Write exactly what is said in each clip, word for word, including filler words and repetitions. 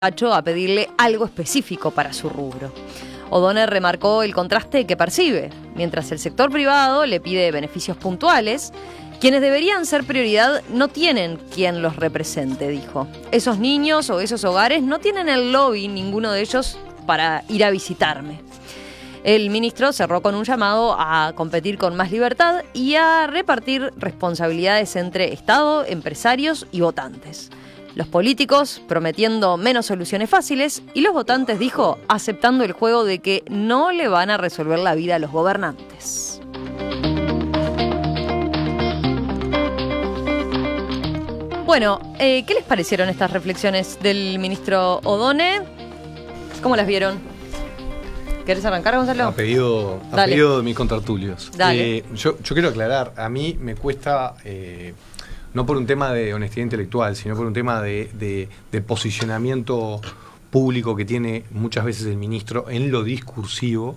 a pedirle algo específico para su rubro. O'Donnell remarcó el contraste que percibe. Mientras el sector privado le pide beneficios puntuales, quienes deberían ser prioridad no tienen quien los represente, dijo. Esos niños o esos hogares no tienen el lobby, ninguno de ellos, para ir a visitarme. El ministro cerró con un llamado a competir con más libertad y a repartir responsabilidades entre Estado, empresarios y votantes. Los políticos prometiendo menos soluciones fáciles y los votantes, dijo, aceptando el juego de que no le van a resolver la vida a los gobernantes. Bueno, eh, ¿qué les parecieron estas reflexiones del ministro O'Donnell? ¿Cómo las vieron? ¿Querés arrancar, Gonzalo? A pedido, a pedido de mis contertulios. Dale. Eh, yo, yo quiero aclarar, a mí me cuesta... Eh, no por un tema de honestidad intelectual, sino por un tema de, de, de posicionamiento público que tiene muchas veces el ministro en lo discursivo.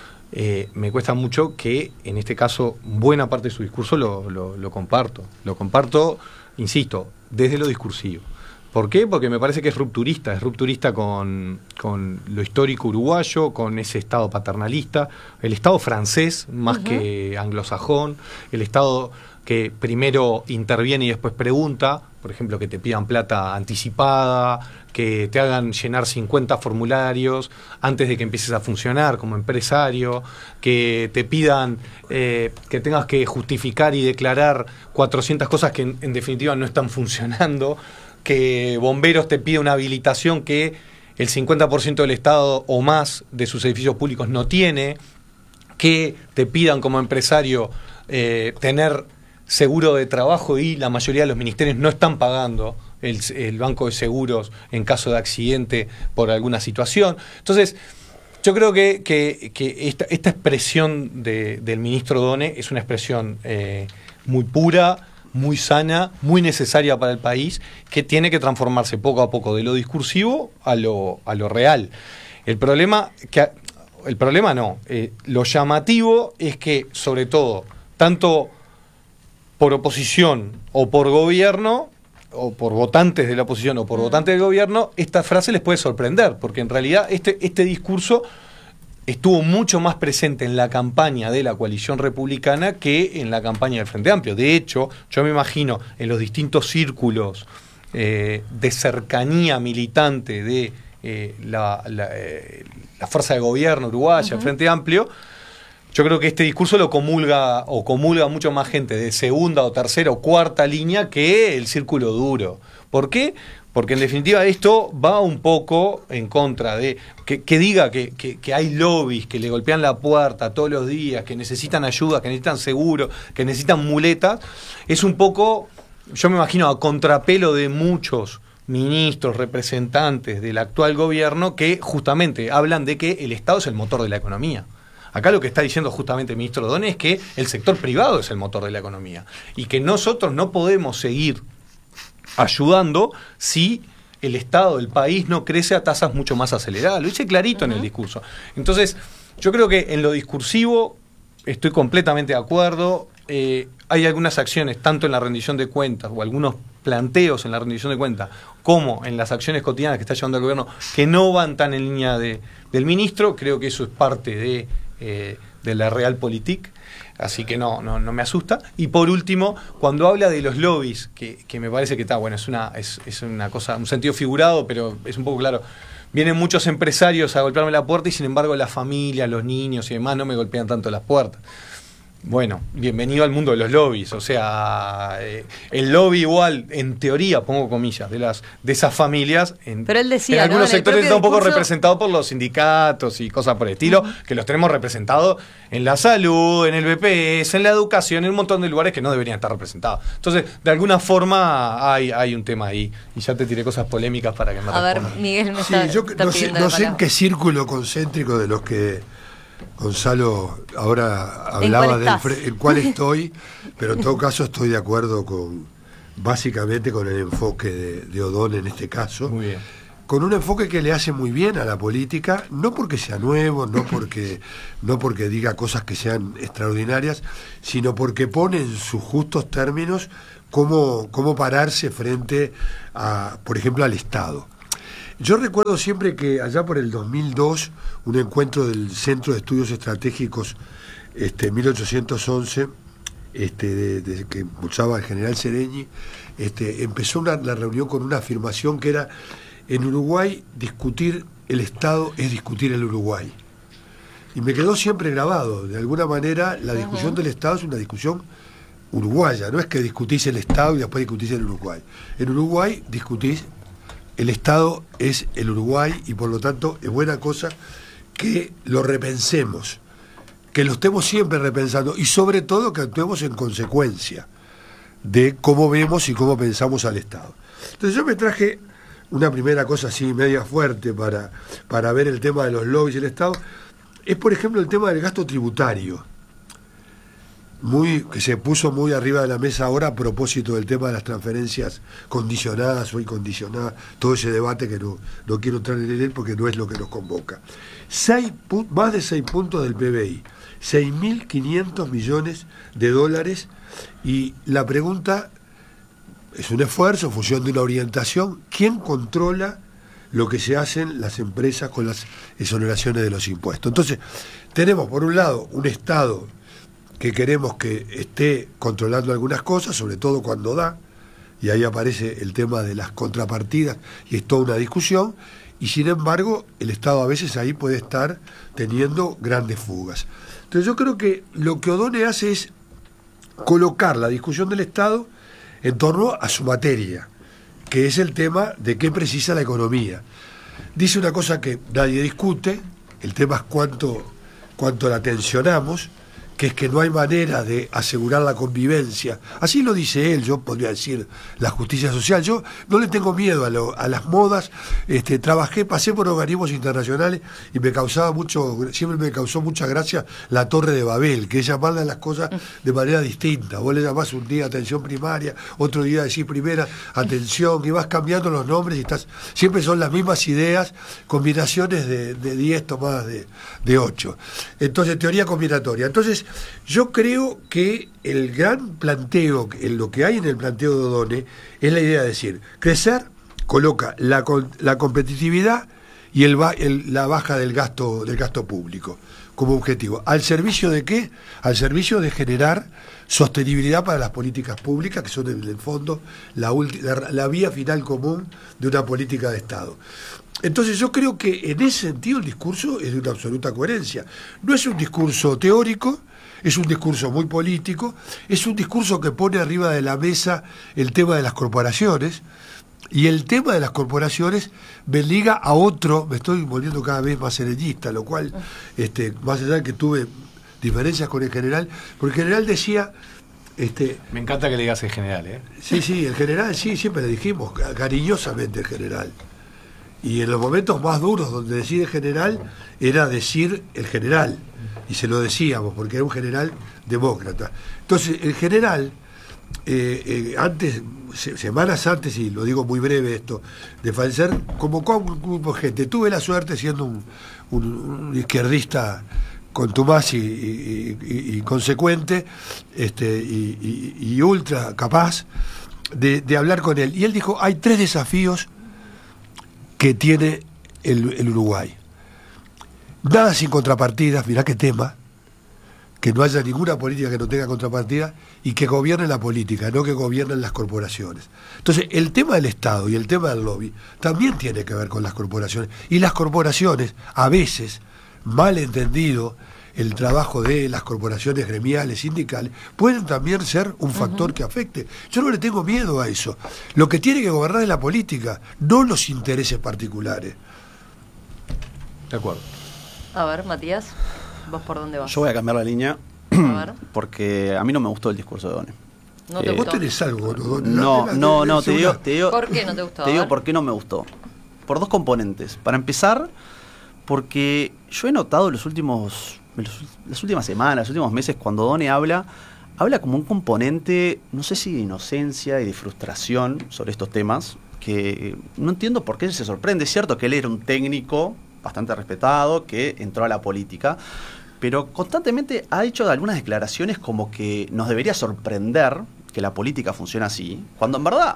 Eh, me cuesta mucho que, en este caso, buena parte de su discurso lo, lo, lo comparto. Lo comparto, insisto, desde lo discursivo. ¿Por qué? Porque me parece que es rupturista, es rupturista con, con lo histórico uruguayo, con ese Estado paternalista, el Estado francés más uh-huh. que anglosajón, el Estado que primero interviene y después pregunta, por ejemplo, que te pidan plata anticipada, que te hagan llenar cincuenta formularios antes de que empieces a funcionar como empresario, que te pidan eh, que tengas que justificar y declarar cuatrocientas cosas que en, en definitiva no están funcionando, que bomberos te pide una habilitación que el cincuenta por ciento del Estado o más de sus edificios públicos no tiene, que te pidan como empresario eh, tener seguro de trabajo y la mayoría de los ministerios no están pagando el, el banco de seguros en caso de accidente por alguna situación. Entonces, yo creo que, que, que esta, esta expresión de, del ministro O'Donnell es una expresión eh, muy pura, muy sana, muy necesaria para el país, que tiene que transformarse poco a poco de lo discursivo a lo, a lo real. El problema, que, el problema no, eh, lo llamativo es que, sobre todo, tanto por oposición o por gobierno, o por votantes de la oposición o por votantes del gobierno, esta frase les puede sorprender, porque en realidad este, este discurso estuvo mucho más presente en la campaña de la coalición republicana que en la campaña del Frente Amplio. De hecho, yo me imagino en los distintos círculos eh, de cercanía militante de eh, la, la, eh, la fuerza de gobierno uruguaya, uh-huh. el Frente Amplio, yo creo que este discurso lo comulga o comulga mucho más gente de segunda o tercera o cuarta línea que el círculo duro. ¿Por qué? Porque en definitiva esto va un poco en contra de que, que diga que, que, que hay lobbies que le golpean la puerta todos los días, que necesitan ayuda, que necesitan seguro, que necesitan muletas. Es un poco, yo me imagino, a contrapelo de muchos ministros, representantes del actual gobierno que justamente hablan de que el Estado es el motor de la economía. Acá lo que está diciendo justamente el ministro O'Donnell es que el sector privado es el motor de la economía y que nosotros no podemos seguir ayudando si el Estado, el país, no crece a tasas mucho más aceleradas. Lo dice clarito uh-huh. en el discurso. Entonces, yo creo que en lo discursivo estoy completamente de acuerdo. Eh, hay algunas acciones, tanto en la rendición de cuentas o algunos planteos en la rendición de cuentas, como en las acciones cotidianas que está llevando el gobierno, que no van tan en línea de, del ministro. Creo que eso es parte de... Eh, de la realpolitik, así que no, no, no me asusta. Y por último, cuando habla de los lobbies, que, que me parece que está, bueno, es una, es, es una cosa, un sentido figurado, pero es un poco claro. Vienen muchos empresarios a golpearme la puerta y sin embargo la familia, los niños y demás no me golpean tanto las puertas. Bueno, bienvenido al mundo de los lobbies, o sea, eh, el lobby igual, en teoría, pongo comillas, de las de esas familias, en, Pero él decía, en algunos ¿no? en sectores está un poco discurso... representado por los sindicatos y cosas por el estilo, uh-huh. que los tenemos representados en la salud, en el B P S, en la educación, en un montón de lugares que no deberían estar representados. Entonces, de alguna forma hay, hay un tema ahí, y ya te tiré cosas polémicas para que me A respondan. ver, Miguel me sí, está, yo está no sé, no sé en qué círculo concéntrico de los que Gonzalo ahora hablaba del fre- en cuál estoy, pero en todo caso estoy de acuerdo con básicamente con el enfoque de, de O'Donnell en este caso. Muy bien. Con un enfoque que le hace muy bien a la política, no porque sea nuevo, no porque, no porque diga cosas que sean extraordinarias, sino porque pone en sus justos términos cómo, cómo pararse frente a, por ejemplo, al Estado. Yo recuerdo siempre que allá por el dos mil dos, un encuentro del Centro de Estudios Estratégicos, este, mil ochocientos once, este, de, de, que impulsaba el general Sereñi, este, empezó una, la reunión con una afirmación que era: en Uruguay discutir el Estado es discutir el Uruguay. Y me quedó siempre grabado. De alguna manera, la discusión uh-huh. del Estado es una discusión uruguaya. No es que discutís el Estado y después discutís el Uruguay. En Uruguay discutís el Estado es el Uruguay, y por lo tanto es buena cosa que lo repensemos, que lo estemos siempre repensando, y sobre todo que actuemos en consecuencia de cómo vemos y cómo pensamos al Estado. Entonces yo me traje una primera cosa así media fuerte para, para ver el tema de los lobbies y el Estado. Es, por ejemplo, el tema del gasto tributario, muy que se puso muy arriba de la mesa ahora a propósito del tema de las transferencias condicionadas o incondicionadas, todo ese debate que no, no quiero entrar en él porque no es lo que nos convoca. Seis, más de seis puntos del P B I, seis mil quinientos millones de dólares, y la pregunta es un esfuerzo en función de una orientación. ¿Quién controla lo que se hacen las empresas con las exoneraciones de los impuestos? Entonces, tenemos por un lado un Estado que queremos que esté controlando algunas cosas, sobre todo cuando da, y ahí aparece el tema de las contrapartidas, y es toda una discusión, y sin embargo el Estado a veces ahí puede estar teniendo grandes fugas. Entonces yo creo que lo que O'Donnell hace es colocar la discusión del Estado en torno a su materia, que es el tema de qué precisa la economía. Dice una cosa que nadie discute, el tema es cuánto, cuánto la tensionamos, que es que no hay manera de asegurar la convivencia. Así lo dice él. Yo podría decir la justicia social. Yo no le tengo miedo a, lo, a las modas. Este, trabajé, pasé por organismos internacionales y me causaba mucho, siempre me causó mucha gracia la Torre de Babel, que es llamarle las cosas de manera distinta. Vos le llamás un día atención primaria, otro día decís primera atención, y vas cambiando los nombres y estás, siempre son las mismas ideas, combinaciones de, de diez tomadas de, de ocho. Entonces, teoría combinatoria. Entonces, yo creo que el gran planteo, lo que hay en el planteo de O'Donnell, es la idea de decir, crecer coloca la, la competitividad y el, el, la baja del gasto, del gasto público como objetivo. ¿Al servicio de qué? Al servicio de generar sostenibilidad para las políticas públicas, que son en el fondo la, la, la vía final común de una política de Estado. Entonces yo creo que en ese sentido el discurso es de una absoluta coherencia. No es un discurso teórico, es un discurso muy político, es un discurso que pone arriba de la mesa el tema de las corporaciones, y el tema de las corporaciones me liga a otro, me estoy volviendo cada vez más sereñista, lo cual, este, más allá de que tuve diferencias con el general, porque el general decía... Este, me encanta que le digas el general, ¿eh? Sí, sí, el general, sí, siempre le dijimos, cariñosamente el general. Y en los momentos más duros donde decir el general, era decir el general. Y se lo decíamos, porque era un general demócrata. Entonces, el general, eh, eh, antes, se, semanas antes, y lo digo muy breve esto, de fallecer, convocó a un grupo de gente. Tuve la suerte, siendo un, un, un izquierdista contumaz y, y, y, y consecuente, este, y, y, y ultra capaz, de, de hablar con él. Y él dijo, hay tres desafíos que tiene el, el Uruguay. Nada sin contrapartidas, mirá qué tema, que no haya ninguna política que no tenga contrapartida, y que gobierne la política, no que gobiernen las corporaciones. Entonces, el tema del Estado y el tema del lobby también tiene que ver con las corporaciones, y las corporaciones, a veces, mal entendido el trabajo de las corporaciones gremiales, sindicales, pueden también ser un factor uh-huh. que afecte. Yo no le tengo miedo a eso. Lo que tiene que gobernar es la política, no los intereses particulares. De acuerdo. A ver, Matías, ¿vos por dónde vas? Yo voy a cambiar la línea a ver. Porque a mí no me gustó el discurso de O'Donnell. ¿No te eh, gustó? ¿Vos tenés algo? No, no, no, no te, digo, te digo... ¿Por qué no te gustó? Te digo por qué no me gustó. Por dos componentes. Para empezar, porque yo he notado en los últimos... las últimas semanas, los últimos meses, cuando O'Donnell habla, habla como un componente, no sé si de inocencia y de frustración sobre estos temas, que no entiendo por qué se sorprende. Es cierto que él era un técnico bastante respetado, que entró a la política, pero constantemente ha hecho algunas declaraciones como que nos debería sorprender que la política funcione así, cuando en verdad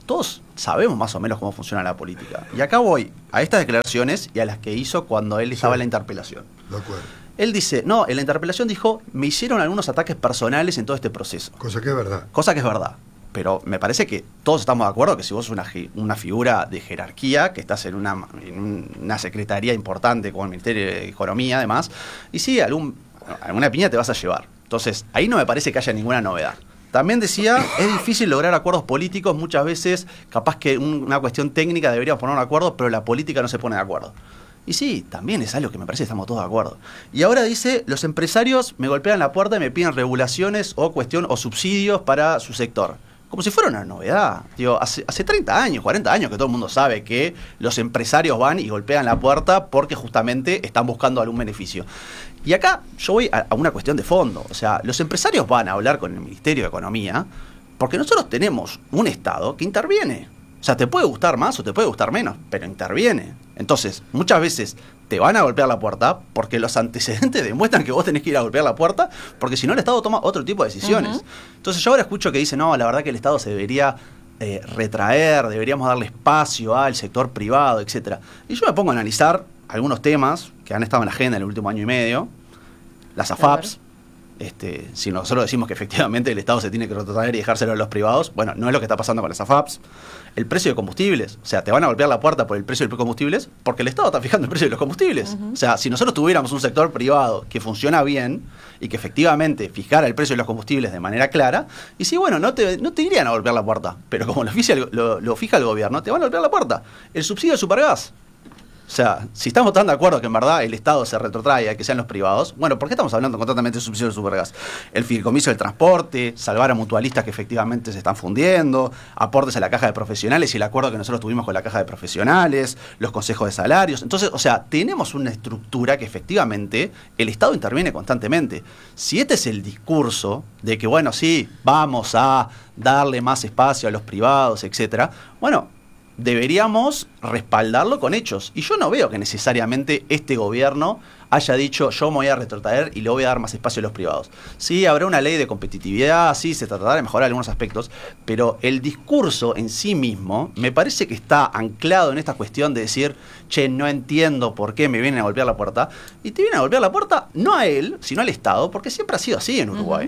todos sabemos más o menos cómo funciona la política. Y acá voy a estas declaraciones y a las que hizo cuando él estaba sí. en la interpelación. De acuerdo. Él dice, no, en la interpelación dijo, me hicieron algunos ataques personales en todo este proceso. Cosa que es verdad. Cosa que es verdad. Pero me parece que todos estamos de acuerdo que si vos sos una, una figura de jerarquía, que estás en una, en una secretaría importante como el Ministerio de Economía, además, y sí, algún, alguna piña te vas a llevar. Entonces, ahí no me parece que haya ninguna novedad. También decía, es difícil lograr acuerdos políticos, muchas veces, capaz que un, una cuestión técnica deberíamos poner un acuerdo, pero la política no se pone de acuerdo. Y sí, también es algo que me parece que estamos todos de acuerdo. Y ahora dice, los empresarios me golpean la puerta y me piden regulaciones o cuestión o subsidios para su sector. Como si fuera una novedad. Digo, hace, hace treinta años, cuarenta años que todo el mundo sabe que los empresarios van y golpean la puerta porque justamente están buscando algún beneficio. Y acá yo voy a, a una cuestión de fondo. O sea, los empresarios van a hablar con el Ministerio de Economía porque nosotros tenemos un Estado que interviene. O sea, te puede gustar más o te puede gustar menos, pero interviene. Entonces, muchas veces te van a golpear la puerta porque los antecedentes demuestran que vos tenés que ir a golpear la puerta, porque si no el Estado toma otro tipo de decisiones. Uh-huh. Entonces yo ahora escucho que dice, no, la verdad que el Estado se debería eh, retraer, deberíamos darle espacio al sector privado, etcétera. Y yo me pongo a analizar algunos temas que han estado en la agenda en el último año y medio, las A F A Ps. Este, si nosotros decimos que efectivamente el Estado se tiene que retraer y dejárselo a los privados, bueno, no es lo que está pasando con las A F A Ps. El precio de combustibles, o sea, te van a golpear la puerta por el precio de los combustibles porque el Estado está fijando el precio de los combustibles. Uh-huh. O sea, si nosotros tuviéramos un sector privado que funciona bien y que efectivamente fijara el precio de los combustibles de manera clara, y sí, bueno, no te, no te irían a golpear la puerta, pero como lo, oficia, lo, lo fija el gobierno, te van a golpear la puerta. El subsidio de Supergas. O sea, si estamos tan de acuerdo que en verdad el Estado se retrotrae a que sean los privados, bueno, ¿por qué estamos hablando constantemente de subsidio de Supergas? El fideicomiso del transporte, salvar a mutualistas que efectivamente se están fundiendo, aportes a la caja de profesionales y el acuerdo que nosotros tuvimos con la caja de profesionales, los consejos de salarios. Entonces, o sea, tenemos una estructura que efectivamente el Estado interviene constantemente. Si este es el discurso de que, bueno, sí, vamos a darle más espacio a los privados, etcétera, bueno, deberíamos respaldarlo con hechos. Y yo no veo que necesariamente este gobierno haya dicho yo me voy a retrotraer y le voy a dar más espacio a los privados. Sí, habrá una ley de competitividad, sí, se tratará de mejorar algunos aspectos, pero el discurso en sí mismo me parece que está anclado en esta cuestión de decir, che, no entiendo por qué me vienen a golpear la puerta. Y te vienen a golpear la puerta no a él, sino al Estado, porque siempre ha sido así en Uruguay.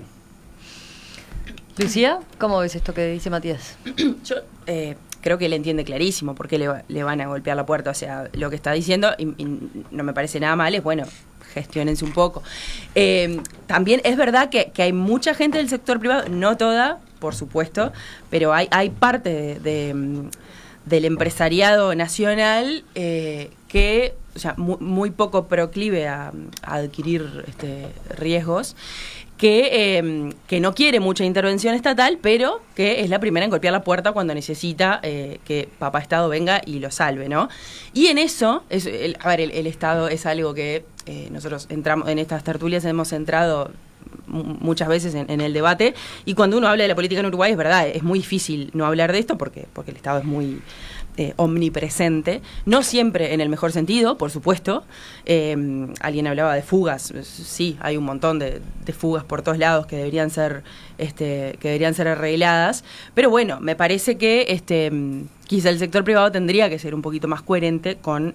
Uh-huh. Lucía, ¿cómo ves esto que dice Matías? Yo eh, creo que él entiende clarísimo por qué le, le van a golpear la puerta. O sea, lo que está diciendo, y, y no me parece nada mal, es bueno, gestiónense un poco. Eh, también es verdad que, que hay mucha gente del sector privado, no toda, por supuesto, pero hay, hay parte de, de, del empresariado nacional eh, que, o sea, muy, muy poco proclive a, a adquirir este, riesgos, que, eh, que no quiere mucha intervención estatal, pero que es la primera en golpear la puerta cuando necesita eh, que papá Estado venga y lo salve, ¿no? Y en eso, es, el, a ver, el, el Estado es algo que eh, nosotros entramos en estas tertulias, hemos entrado muchas veces en, en el debate, y cuando uno habla de la política en Uruguay, es verdad, es muy difícil no hablar de esto porque, porque el Estado es muy eh, omnipresente, no siempre en el mejor sentido, por supuesto. Eh, alguien hablaba de fugas, sí, hay un montón de, de fugas por todos lados que deberían ser este, que deberían ser arregladas, pero bueno, me parece que este, quizá el sector privado tendría que ser un poquito más coherente con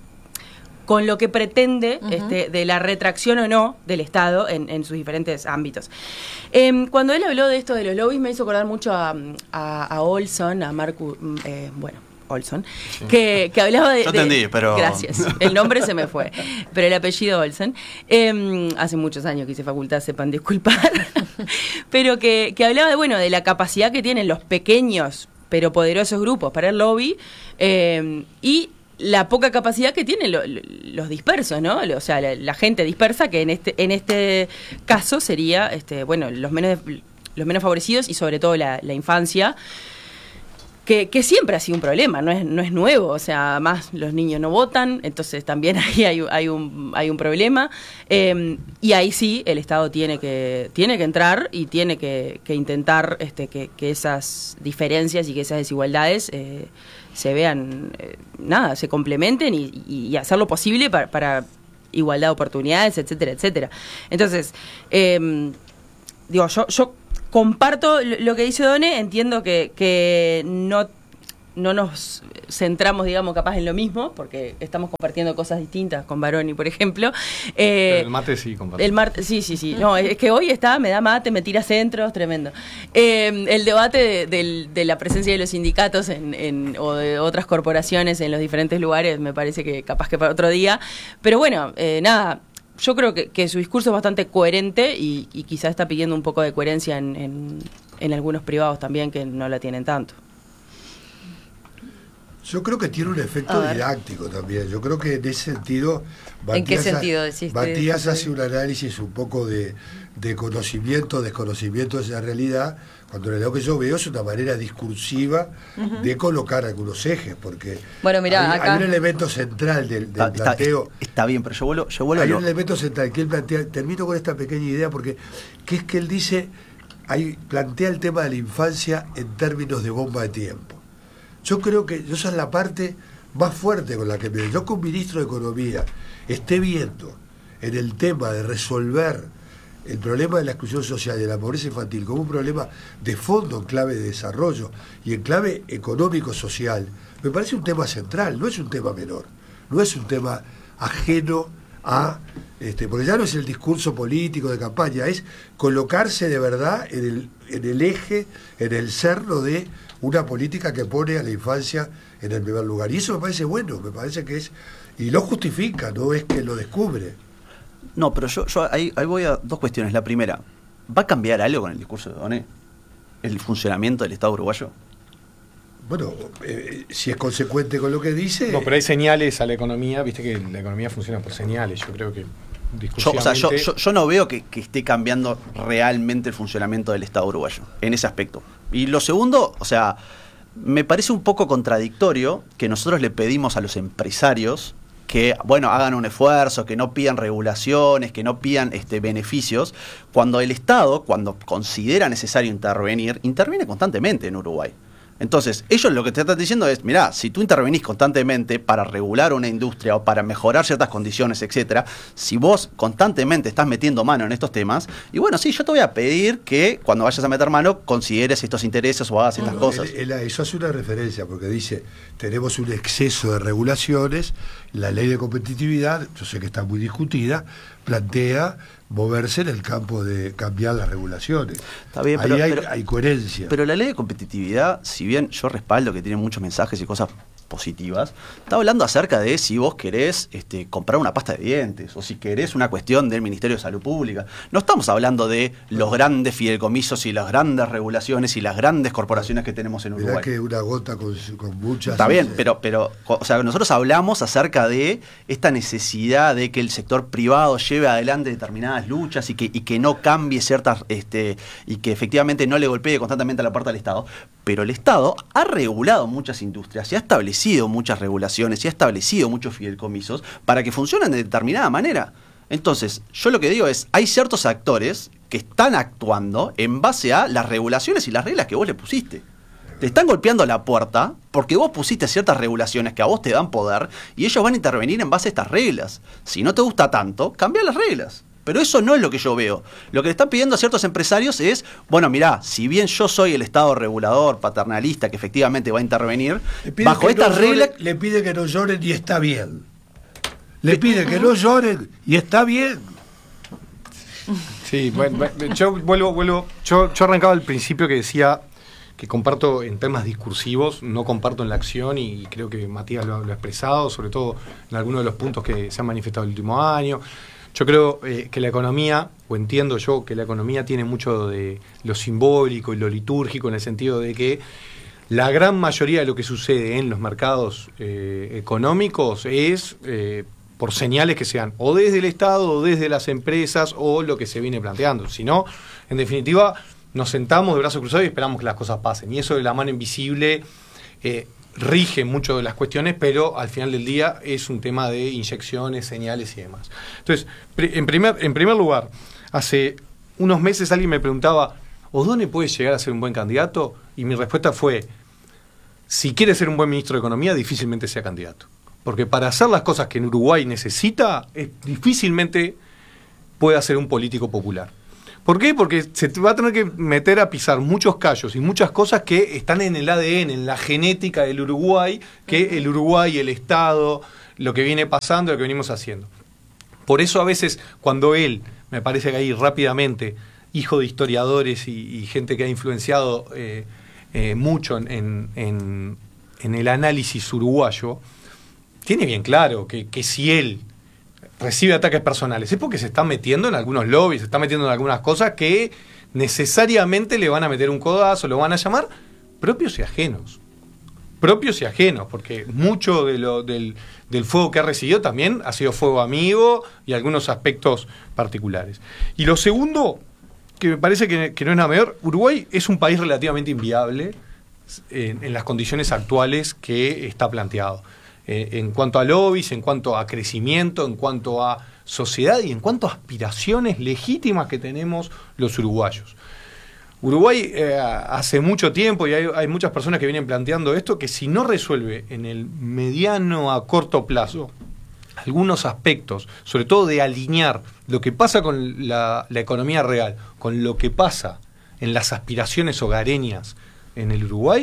con lo que pretende uh-huh. este, de la retracción o no del Estado en, en sus diferentes ámbitos. Eh, cuando él habló de esto de los lobbies, me hizo acordar mucho a, a, a Olson, a Marco, eh, bueno, Olson, sí. que, que hablaba de... Yo entendí, de, pero... Gracias, el nombre se me fue, pero el apellido Olson. Eh, hace muchos años que hice facultad, sepan disculpar, pero que, que hablaba de, bueno, de la capacidad que tienen los pequeños pero poderosos grupos para el lobby eh, y la poca capacidad que tienen lo, lo, los dispersos, ¿no? O sea, la, la gente dispersa, que en este en este caso sería, este, bueno, los menos los menos favorecidos y sobre todo la, la infancia, que, que siempre ha sido un problema, no es no es nuevo, o sea, más los niños no votan, entonces también ahí hay, hay un hay un problema, eh, y ahí sí el Estado tiene que tiene que entrar y tiene que, que intentar este que, que esas diferencias y que esas desigualdades eh, se vean, eh, nada, se complementen y, y, y hacer lo posible para, para igualdad de oportunidades, etcétera, etcétera. Entonces, eh, digo, yo, yo comparto lo que dice Done, entiendo que, que no no nos centramos, digamos, capaz en lo mismo, porque estamos compartiendo cosas distintas con Baroni, por ejemplo. Eh, Pero el mate sí compartimos. El mate, sí, sí, sí. No, es que hoy está, me da mate, me tira centros, tremendo. Eh, el debate de, de, de la presencia de los sindicatos en, en, o de otras corporaciones en los diferentes lugares, me parece que capaz que para otro día. Pero bueno, eh, nada, yo creo que, que su discurso es bastante coherente y, y quizá está pidiendo un poco de coherencia en, en, en algunos privados también que no la tienen tanto. Yo creo que tiene un efecto didáctico también. Yo creo que en ese sentido... Matías, ¿en qué sentido decís? Matías hace un análisis un poco de, de conocimiento, desconocimiento de esa realidad, cuando lo que yo veo es una manera discursiva uh-huh. de colocar algunos ejes, porque bueno, mirá, hay, acá... hay un elemento central del, del está, planteo... Está, está bien, pero yo vuelvo, yo vuelvo Hay a lo... un elemento central que él plantea... Termino con esta pequeña idea, porque que es que él dice... Hay, plantea el tema de la infancia en términos de bomba de tiempo. Yo creo que esa es la parte más fuerte con la que me... Yo como ministro de Economía esté viendo en el tema de resolver el problema de la exclusión social y de la pobreza infantil como un problema de fondo en clave de desarrollo y en clave económico-social, me parece un tema central, no es un tema menor, no es un tema ajeno a... Este, porque ya no es el discurso político de campaña, es colocarse de verdad en el, en el eje, en el cerno de una política que pone a la infancia en el primer lugar. Y eso me parece bueno, me parece que es... Y lo justifica, no es que lo descubre. No, pero yo, yo ahí, ahí voy a dos cuestiones. La primera, ¿va a cambiar algo con el discurso de Done? ¿El funcionamiento del Estado uruguayo? Bueno, eh, si es consecuente con lo que dice... No, pero hay señales a la economía, viste que la economía funciona por señales, yo creo que... Yo, o sea, yo, yo, yo no veo que, que esté cambiando realmente el funcionamiento del Estado uruguayo, en ese aspecto. Y lo segundo, o sea, me parece un poco contradictorio que nosotros le pedimos a los empresarios que, bueno, hagan un esfuerzo, que no pidan regulaciones, que no pidan este, beneficios, cuando el Estado, cuando considera necesario intervenir, interviene constantemente en Uruguay. Entonces, ellos lo que te están diciendo es, mirá, si tú intervenís constantemente para regular una industria o para mejorar ciertas condiciones, etcétera, si vos constantemente estás metiendo mano en estos temas, y bueno, sí, yo te voy a pedir que cuando vayas a meter mano consideres estos intereses o hagas estas no, cosas. Él, él, eso hace una referencia, porque dice, tenemos un exceso de regulaciones, la ley de competitividad, yo sé que está muy discutida, plantea moverse en el campo de cambiar las regulaciones. Está bien, ahí pero, hay, pero, hay coherencia. Pero la ley de competitividad, si bien yo respaldo que tiene muchos mensajes y cosas positivas, está hablando acerca de si vos querés este, comprar una pasta de dientes o si querés una cuestión del Ministerio de Salud Pública. No estamos hablando de los grandes fideicomisos y las grandes regulaciones y las grandes corporaciones que tenemos en Uruguay. Mirá que una gota con, con muchas... Está bien, pero, pero o sea, nosotros hablamos acerca de esta necesidad de que el sector privado lleve adelante determinadas luchas y que, y que no cambie ciertas... este y que efectivamente no le golpee constantemente a la puerta del Estado. Pero el Estado ha regulado muchas industrias y ha establecido muchas regulaciones y ha establecido muchos fideicomisos para que funcionen de determinada manera. Entonces, yo lo que digo es, hay ciertos actores que están actuando en base a las regulaciones y las reglas que vos le pusiste. Te están golpeando la puerta porque vos pusiste ciertas regulaciones que a vos te dan poder y ellos van a intervenir en base a estas reglas. Si no te gusta tanto, cambia las reglas. Pero eso no es lo que yo veo. Lo que le están pidiendo a ciertos empresarios es, bueno, mirá, si bien yo soy el Estado regulador, paternalista, que efectivamente va a intervenir, bajo estas no reglas... Lloren, le pide que no lloren y está bien. Le pide que no lloren y está bien. Sí, bueno, yo vuelvo, vuelvo, yo, yo arrancaba al principio que decía que comparto en temas discursivos, no comparto en la acción y creo que Matías lo, lo ha expresado, sobre todo en algunos de los puntos que se han manifestado el último año. Yo creo eh, que la economía, o entiendo yo que la economía tiene mucho de lo simbólico y lo litúrgico en el sentido de que la gran mayoría de lo que sucede en los mercados eh, económicos es eh, por señales que sean o desde el Estado o desde las empresas o lo que se viene planteando. Si no, en definitiva, nos sentamos de brazos cruzados y esperamos que las cosas pasen. Y eso de la mano invisible... Eh, rige mucho de las cuestiones, pero al final del día es un tema de inyecciones, señales y demás. Entonces, en primer, en primer lugar, hace unos meses alguien me preguntaba, ¿O'Donnell puede llegar a ser un buen candidato? Y mi respuesta fue, si quiere ser un buen ministro de Economía, difícilmente sea candidato. Porque para hacer las cosas que en Uruguay necesita, es, difícilmente pueda ser un político popular. ¿Por qué? Porque se va a tener que meter a pisar muchos callos y muchas cosas que están en el A D N, en la genética del Uruguay, que el Uruguay, el Estado, lo que viene pasando, lo que venimos haciendo. Por eso a veces cuando él, me parece que ahí rápidamente, hijo de historiadores y, y gente que ha influenciado eh, eh, mucho en, en, en el análisis uruguayo, tiene bien claro que, que si él recibe ataques personales es porque se está metiendo en algunos lobbies, se está metiendo en algunas cosas que necesariamente le van a meter un codazo, lo van a llamar propios y ajenos. Propios y ajenos, porque mucho de lo, del, del fuego que ha recibido también ha sido fuego amigo y algunos aspectos particulares. Y lo segundo, que me parece que, que no es nada mayor, Uruguay es un país relativamente inviable en, en las condiciones actuales que está planteado. Eh, en cuanto a lobbies, en cuanto a crecimiento, en cuanto a sociedad y en cuanto a aspiraciones legítimas que tenemos los uruguayos. Uruguay eh, hace mucho tiempo, y hay, hay muchas personas que vienen planteando esto, que si no resuelve en el mediano a corto plazo algunos aspectos, sobre todo de alinear lo que pasa con la, la economía real, con lo que pasa en las aspiraciones hogareñas en el Uruguay,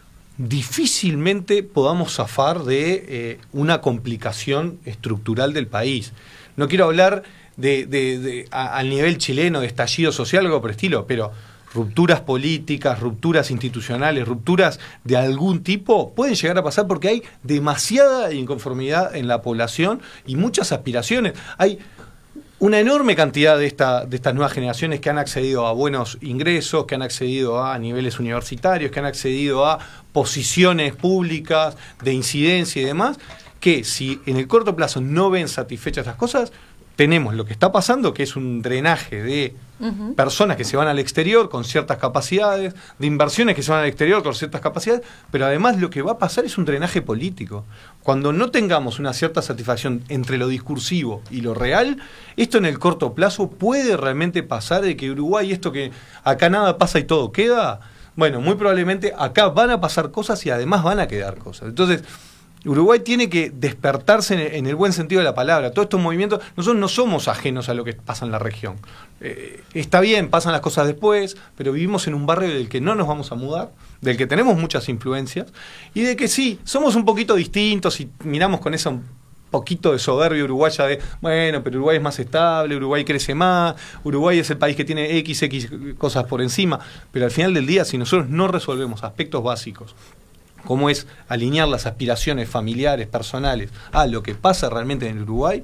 difícilmente podamos zafar de eh, una complicación estructural del país. No quiero hablar de, de, de a, al nivel chileno de estallido social o algo por el estilo, pero rupturas políticas, rupturas institucionales, rupturas de algún tipo pueden llegar a pasar porque hay demasiada inconformidad en la población y muchas aspiraciones. Hay una enorme cantidad de, esta, de estas nuevas generaciones que han accedido a buenos ingresos, que han accedido a niveles universitarios, que han accedido a posiciones públicas de incidencia y demás, que si en el corto plazo no ven satisfechas las cosas, tenemos lo que está pasando, que es un drenaje de uh-huh. personas que se van al exterior con ciertas capacidades, de inversiones que se van al exterior con ciertas capacidades, pero además lo que va a pasar es un drenaje político. Cuando no tengamos una cierta satisfacción entre lo discursivo y lo real, esto en el corto plazo puede realmente pasar de que Uruguay, esto que acá nada pasa y todo queda, bueno, muy probablemente acá van a pasar cosas y además van a quedar cosas. Entonces, Uruguay tiene que despertarse en el, en el buen sentido de la palabra. Todos estos movimientos, nosotros no somos ajenos a lo que pasa en la región. Eh, está bien, pasan las cosas después, pero vivimos en un barrio del que no nos vamos a mudar, del que tenemos muchas influencias, y de que sí, somos un poquito distintos y miramos con esa un poquito de soberbia uruguaya de, bueno, pero Uruguay es más estable, Uruguay crece más, Uruguay es el país que tiene X, X cosas por encima, pero al final del día, si nosotros no resolvemos aspectos básicos, como es alinear las aspiraciones familiares, personales, a lo que pasa realmente en el Uruguay,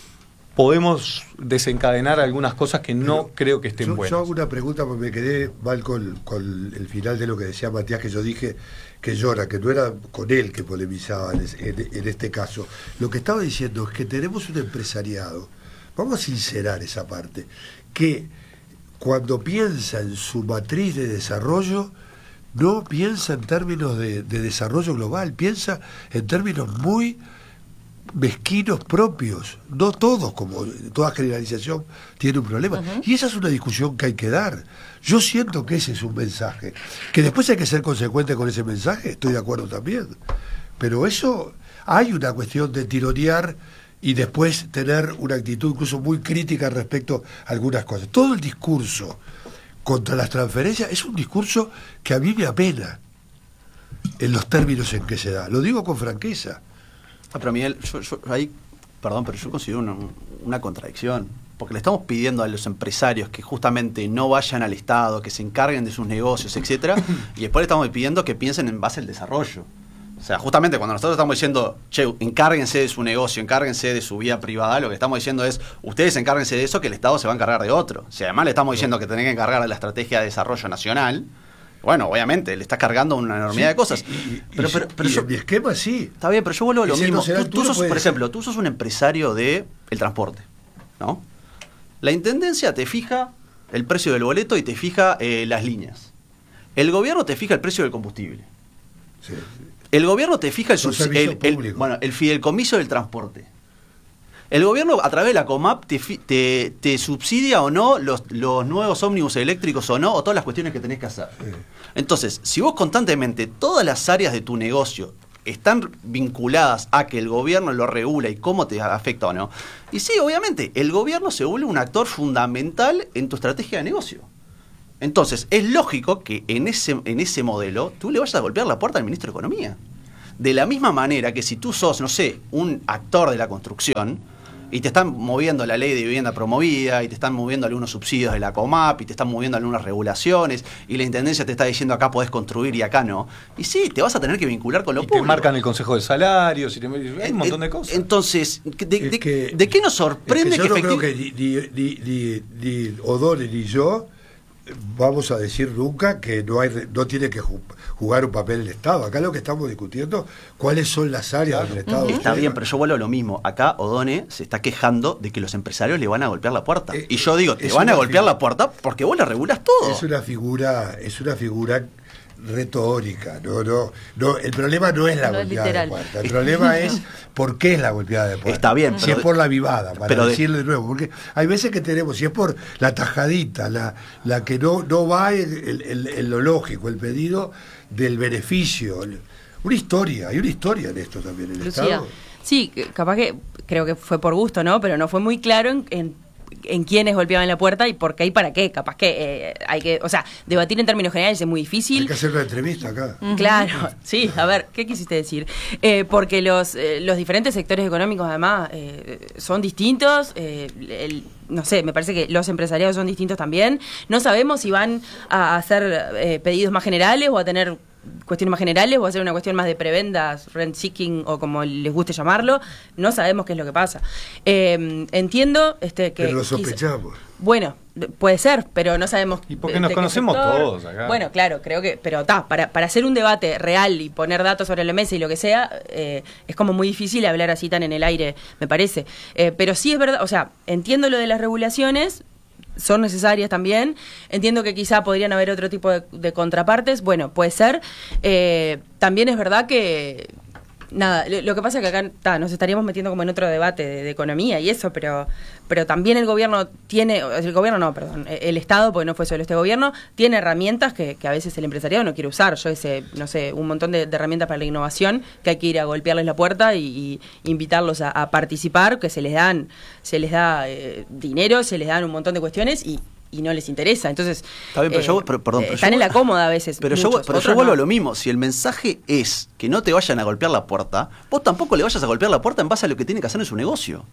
podemos desencadenar algunas cosas que no Pero creo que estén yo, buenas. Yo hago una pregunta porque me quedé mal con, con el final de lo que decía Matías, que yo dije que llora, que no era con él que polemizaba en, en, en este caso. Lo que estaba diciendo es que tenemos un empresariado, vamos a sincerar esa parte, que cuando piensa en su matriz de desarrollo, no piensa en términos de, de desarrollo global, piensa en términos muy mezquinos propios. No todos, como toda generalización, tiene un problema. Uh-huh. Y esa es una discusión que hay que dar. Yo siento que ese es un mensaje. Que después hay que ser consecuente con ese mensaje, estoy de acuerdo también. Pero eso, hay una cuestión de tironear y después tener una actitud incluso muy crítica respecto a algunas cosas. Todo el discurso contra las transferencias es un discurso que a mí me apena en los términos en que se da. Lo digo con franqueza. Ah, pero Miguel, yo, yo ahí, perdón, pero yo considero una, una contradicción, porque le estamos pidiendo a los empresarios que justamente no vayan al Estado, que se encarguen de sus negocios, etcétera, y después le estamos pidiendo que piensen en base al desarrollo. O sea, justamente cuando nosotros estamos diciendo, che, encárguense de su negocio, encárguense de su vida privada, lo que estamos diciendo es, ustedes encárguense de eso, que el Estado se va a encargar de otro. Si además le estamos diciendo que tienen que encargar de la estrategia de desarrollo nacional, bueno, obviamente, le está cargando una enormidad sí, de cosas. Y, y, pero, y, pero, pero y yo, en mi esquema sí. Está bien, pero yo vuelvo a lo mismo. Tú, tú sos, puedes... por ejemplo, tú sos un empresario de el transporte, ¿no? La Intendencia te fija el precio del boleto y te fija eh, las líneas. El gobierno te fija el precio del combustible. Sí. El gobierno te fija el, el, el, bueno, el fideicomiso del transporte. El gobierno, a través de la COMAP, te, te, te subsidia o no los, los nuevos ómnibus eléctricos o no, o todas las cuestiones que tenés que hacer. Sí. Entonces, si vos constantemente, todas las áreas de tu negocio, están vinculadas a que el gobierno lo regula y cómo te afecta o no. Y sí, obviamente, el gobierno se vuelve un actor fundamental en tu estrategia de negocio. Entonces, es lógico que en ese, en ese modelo tú le vayas a golpear la puerta al ministro de Economía. De la misma manera que si tú sos, no sé, un actor de la construcción y te están moviendo la ley de vivienda promovida y te están moviendo algunos subsidios de la Comap y te están moviendo algunas regulaciones y la Intendencia te está diciendo acá podés construir y acá no. Y sí, te vas a tener que vincular con lo y público. te marcan el Consejo de Salarios, y te, hay un montón de cosas. Entonces, ¿de, de, que, ¿de qué nos sorprende es que yo que no creo que ni, ni, ni, ni O'Donnell ni yo vamos a decir nunca que no hay no tiene que jugar un papel el Estado. Acá lo que estamos discutiendo, cuáles son las áreas claro. del Estado. Está bien, pero yo vuelvo a lo mismo. Acá O'Donnell se está quejando de que los empresarios le van a golpear la puerta. Eh, y yo digo, te van a golpear figura, la puerta porque vos la regulas todo. Es una figura, es una figura retórica, no, no, no, el problema no es la no golpeada es de puerta, el problema es por qué es la golpeada de puerta. Está bien, si es por la vivada, para pero decirle de nuevo, porque hay veces que tenemos, si es por la tajadita, la, la que no, no va en, en, en lo lógico, el pedido del beneficio, una historia, hay una historia en esto también, en el Lucía, Estado. Sí, capaz que creo que fue por gusto, ¿no? Pero no fue muy claro en, en en quiénes golpeaban la puerta y por qué y para qué. Capaz que eh, hay que, o sea, debatir en términos generales es muy difícil. Hay que hacer una entrevista acá. Claro, sí, a ver, ¿qué quisiste decir? Eh, porque los, eh, los diferentes sectores económicos además eh, son distintos, eh, el, no sé, me parece que los empresariados son distintos también. No sabemos si van a hacer eh, pedidos más generales o a tener cuestiones más generales o a hacer una cuestión más de prebendas, rent seeking o como les guste llamarlo. No sabemos qué es lo que pasa. Eh, entiendo este, que... Pero lo sospechamos. Quizá, bueno, puede ser, pero no sabemos. Y porque nos conocemos todos acá. Bueno, claro, creo que, pero está, para, para hacer un debate real y poner datos sobre la mesa y lo que sea, eh, es como muy difícil hablar así tan en el aire, me parece. Eh, pero sí es verdad, o sea, entiendo lo de las regulaciones, son necesarias también. Entiendo que quizá podrían haber otro tipo de, de contrapartes. Bueno, puede ser. Eh, también es verdad que... Nada, lo que pasa es que acá ta, nos estaríamos metiendo como en otro debate de, de economía y eso, pero pero también el gobierno tiene, el gobierno no, perdón, el Estado, porque no fue solo este gobierno, tiene herramientas que, que a veces el empresariado no quiere usar. Yo ese, no sé, un montón de, de herramientas para la innovación que hay que ir a golpearles la puerta y, y invitarlos a, a participar, que se les dan, se les da eh, dinero, se les dan un montón de cuestiones y y no les interesa. Entonces, está bien, pero eh, yo, pero, perdón, pero están yo, en la cómoda a veces. Pero muchos, yo, pero yo no. vuelvo a lo mismo. Si el mensaje es que no te vayan a golpear la puerta, vos tampoco le vayas a golpear la puerta en base a lo que tiene que hacer en su negocio.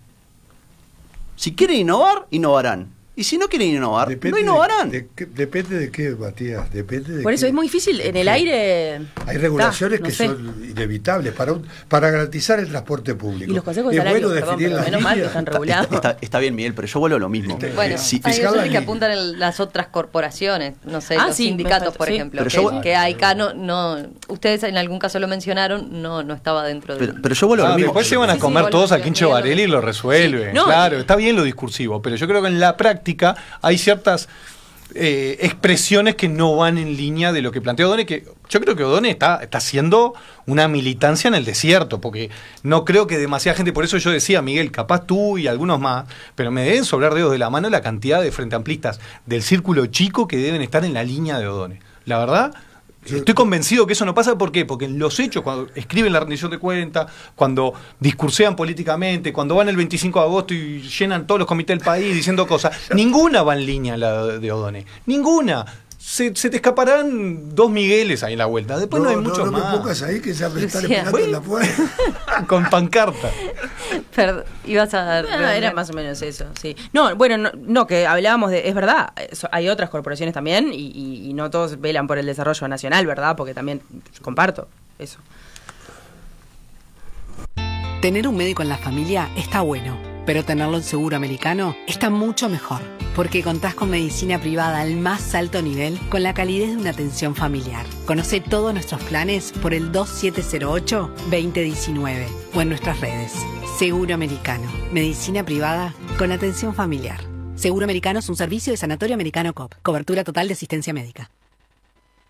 Si quieren innovar, innovarán. Y si no quieren innovar, depende no innovarán. De, de, depende de qué, Matías. Depende de Por eso qué, es muy difícil. En el aire. Hay regulaciones ta, no que sé. son inevitables para un, para garantizar el transporte público. Y los consejos de es salarios, bueno perdón, definir pero las menos mal que líneas. están regulados. Está, está, está bien, Miguel, pero yo vuelvo a lo mismo. Bueno, si, hay fiscal veces que apuntan el, las otras corporaciones, no sé, Ah, los sí, sindicatos, me, por sí. ejemplo, Pero que, yo- que hay acá no, no, ustedes en algún caso lo mencionaron, no no estaba dentro de... pero, pero yo vuelvo a Ah, lo mismo. después se van a Sí, sí, comer igual todos lo a Quincho entiendo. Varela y lo resuelven. Sí, no, claro, y- está bien lo discursivo, pero yo creo que en la práctica hay ciertas eh, expresiones que no van en línea de lo que plantea O'Donnell, que yo creo que O'Donnell está, está haciendo una militancia en el desierto, porque no creo que demasiada gente, por eso yo decía, Miguel, capaz tú y algunos más, pero me deben sobrar dedos de la mano la cantidad de frente amplistas del círculo chico que deben estar en la línea de O'Donnell. La verdad... Estoy convencido que eso no pasa. ¿Por qué? Porque en los hechos, cuando escriben la rendición de cuentas, cuando discursean políticamente, cuando van el veinticinco de agosto y llenan todos los comités del país diciendo cosas, ninguna va en línea la de O'Donnell. Ninguna. Se, se te escaparán dos Migueles ahí en la vuelta. Después no, no hay mucho no más. No me pongas ahí que ya me están Lucía. esperando en la puerta. Con pancarta. Perdón, ibas a dar... Ah, era más o menos eso, sí. No, bueno, no, no, que hablábamos de... Es verdad, eso, hay otras corporaciones también y, y, y no todos velan por el desarrollo nacional, ¿verdad? Porque también comparto eso. Tener un médico en la familia está bueno, pero tenerlo en seguro americano está mucho mejor, porque contás con medicina privada al más alto nivel con la calidez de una atención familiar. Conoce todos nuestros planes por el dos siete cero ocho, dos cero uno nueve o en nuestras redes. Seguro Americano, medicina privada con atención familiar. Seguro Americano es un servicio de Sanatorio Americano C O P. Cobertura total de asistencia médica.